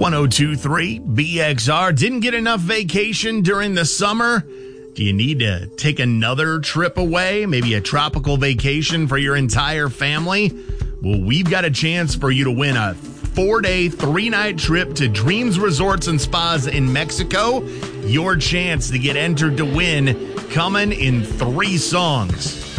1023 BXR. Didn't get enough vacation during the summer? Do you need to take another trip away? Maybe a tropical vacation for your entire family? Well, we've got a chance for you to win a 4-day, 3-night trip to Dreams Resorts and Spas in Mexico. Your chance to get entered to win coming in 3 songs.